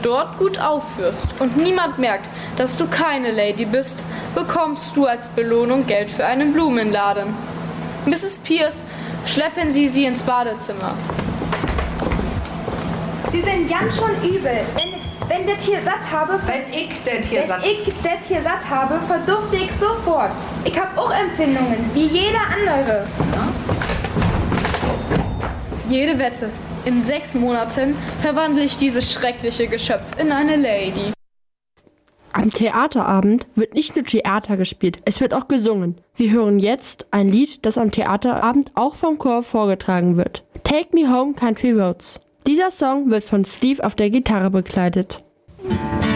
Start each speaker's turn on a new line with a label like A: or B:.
A: dort gut aufführst und niemand merkt, dass du keine Lady bist, bekommst du als Belohnung Geld für einen Blumenladen. Mrs. Pierce, schleppen Sie sie ins Badezimmer.
B: Sie sind ganz schon übel. Wenn der Tier satt habe,
C: Wenn ich der Tier satt
B: habe, verdufte ich sofort. Ich habe auch Empfindungen, wie jeder andere.
A: Jede Wette. In 6 Monaten verwandle ich dieses schreckliche Geschöpf in eine Lady.
D: Am Theaterabend wird nicht nur Theater gespielt, es wird auch gesungen. Wir hören jetzt ein Lied, das am Theaterabend auch vom Chor vorgetragen wird. Take Me Home Country Roads. Dieser Song wird von Steve auf der Gitarre begleitet.